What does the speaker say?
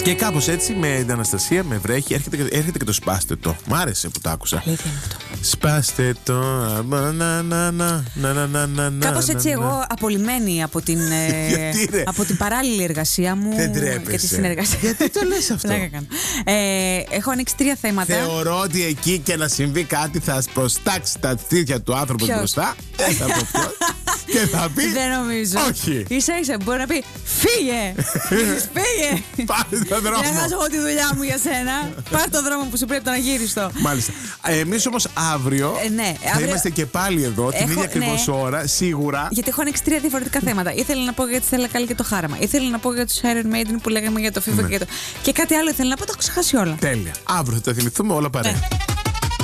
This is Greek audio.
Και κάπως έτσι με την Αναστασία, με βρέχει, έρχεται και το σπάστε το. Μ' άρεσε που το άκουσα. Αλήθεια είναι αυτό. Σπάστε το. Κάπως έτσι εγώ απολυμμένη από την, από την παράλληλη εργασία μου και τη συνεργασία. Γιατί το λες αυτό? Έχω ανοίξει 3 θέματα. Θεωρώ ότι εκεί και να συμβεί κάτι θα προστάξει τα στήθια του άνθρωπου μπροστά. Δεν θα πω ποιος. Και θα πει. Δεν νομίζω. Όχι. Ίσα-ίσα μπορεί να πει φύγε. Φύγε. Πάρε τον δρόμο. Δεν χάσω εγώ τη δουλειά μου για σένα. Πάρε τον δρόμο που σου πρέπει να γύρεις το. Μάλιστα. Εμείς όμως αύριο θα είμαστε και πάλι εδώ την ίδια ακριβώς ώρα, σίγουρα. Γιατί έχω ανοίξει 3 διαφορετικά θέματα. Ήθελα να πω για τη Στέλλα Καλή και το Χάραμα. Ήθελα να πω για τους Iron Maiden που λέγαμε για το FIFA και κάτι άλλο ήθελα να πω. Το έχω ξεχάσει όλα. Τέλεια. Αύριο θα τα θυμηθούμε όλα παρέα.